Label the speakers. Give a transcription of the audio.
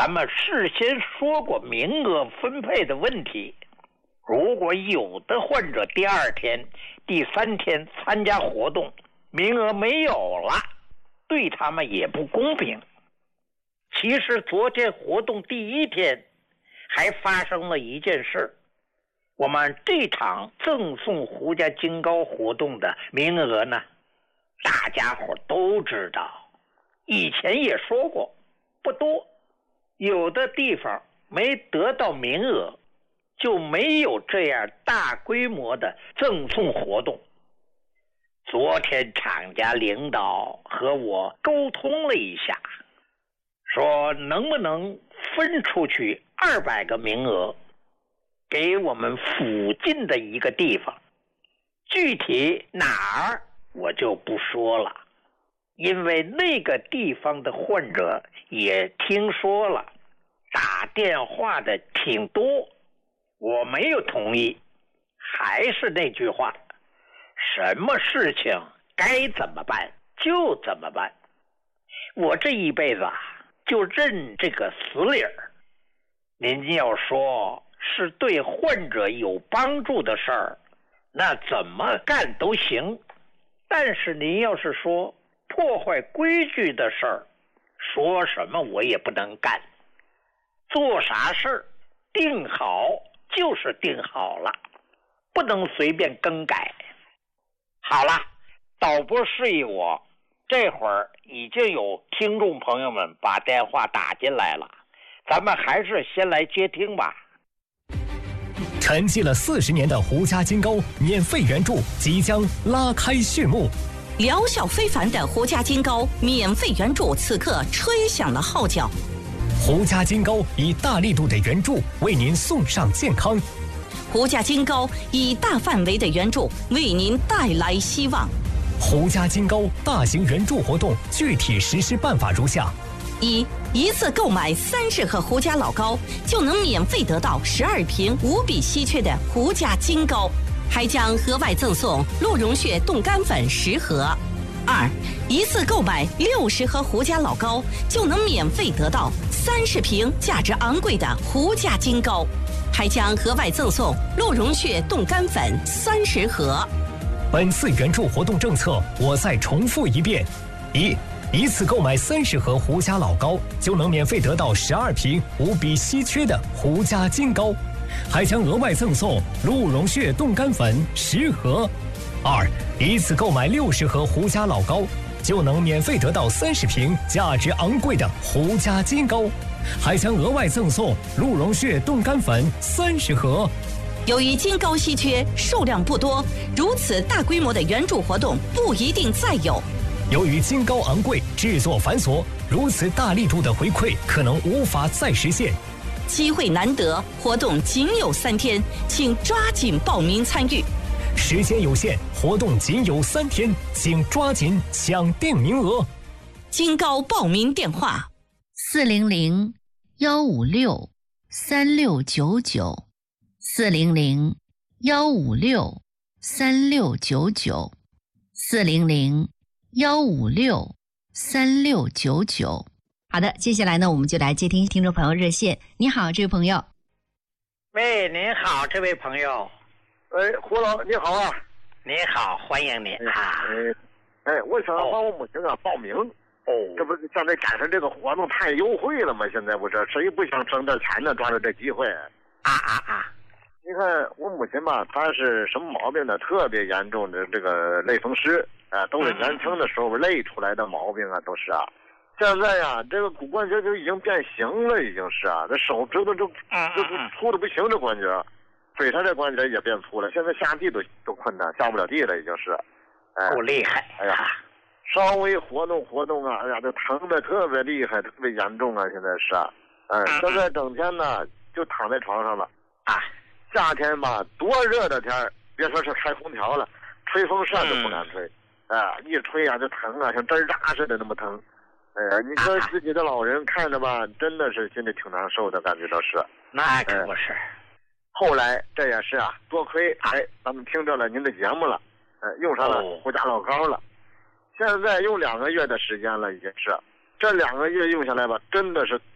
Speaker 1: 咱们事先说过名额分配的问题，如果有的患者第2天、第3天参加活动，名额没有了，对他们也不公平。其实昨天活动第1天还发生了一件事，我们这场赠送胡家金糕活动的名额呢，大家伙都知道，以前也说过不多，有的地方没得到名额，就没有这样大规模的赠送活动。昨天厂家领导和我沟通了一下，说能不能分出去200个名额给我们附近的一个地方，具体哪儿我就不说了，因为那个地方的患者也听说了，打电话的挺多，我没有同意。还是那句话，什么事情该怎么办就怎么办。我这一辈子就认这个死理儿。您要说是对患者有帮助的事儿，那怎么干都行。但是您要是说破坏规矩的事儿，说什么我也不能干。做啥事儿定好就是定好了，不能随便更改。好了，导播示意我，这会儿已经有听众朋友们把电话打进来了，咱们还是先来接听吧。
Speaker 2: 沉寂了40年的胡家金糕免费援助即将拉开序幕，
Speaker 3: 疗效非凡的胡家金糕免费援助此刻吹响了号角。
Speaker 2: 胡家金糕以大力度的援助为您送上健康，
Speaker 3: 胡家金糕以大范围的援助为您带来希望。
Speaker 2: 胡家金糕大型援助活动具体实施办法如下：
Speaker 3: 一次购买30盒胡家老糕，就能免费得到12瓶无比稀缺的胡家金糕，还将额外赠送鹿茸血冻干粉10盒。一次购买60盒胡家老糕，就能免费得到30瓶价值昂贵的胡家金糕，还将额外赠送鹿茸血冻干粉30盒。
Speaker 2: 本次援助活动政策我再重复一遍：一次购买30盒胡家老糕，就能免费得到12瓶无比稀缺的胡家金糕，还将额外赠送鹿茸血冻干粉10盒。一次购买60盒胡家老糕，就能免费得到30瓶价值昂贵的胡家金糕，还将额外赠送鹿茸血冻干粉30盒。
Speaker 3: 由于金糕稀缺，数量不多，如此大规模的援助活动不一定再有。
Speaker 2: 由于金糕昂贵，制作繁琐，如此大力度的回馈可能无法再实现。
Speaker 3: 机会难得，活动仅有3天，请抓紧报名参与。
Speaker 2: 时间有限，活动仅有3天，请抓紧抢订名额。
Speaker 3: 金糕报名电话
Speaker 4: 400-156-3699 400-156-3699 400-156-3699。好的，接下来呢，我们就来接听听众朋友热线。你好，这位朋友。
Speaker 1: 喂，您好，这位朋友。
Speaker 5: 胡老你好啊。
Speaker 1: 您好，欢迎您啊。
Speaker 5: 我想帮我母亲报名。这不像这赶上这个活动太优惠了吗？现在不是谁不想挣点钱呢？抓住这机会。你看我母亲吧，她是什么毛病呢？特别严重的这个类风湿都是年轻的时候累出来的毛病啊，都是啊。现在呀，这个骨关节就已经变形了，已经是啊，这手指头就粗的不行，这关节，腿上这关节也变粗了，现在下地都困难，下不了地了，已经是。
Speaker 1: 够厉害！
Speaker 5: 哎呀，稍微活动啊，哎呀，这疼的特别厉害，特别严重啊，现在是啊。现在整天呢就躺在床上了啊。夏天吧，多热的天，别说是开空调了，吹风扇都不敢吹，一吹啊就疼啊，像针扎似的那么疼。你说自己的老人看着吧，真的是心里挺难受的，感觉到是。
Speaker 1: 那可不是。
Speaker 5: 后来这也是啊，多亏咱们听着了您的节目了，用上了胡家老糕了。现在用2个月的时间了，已经是这2个月用下来吧，真的是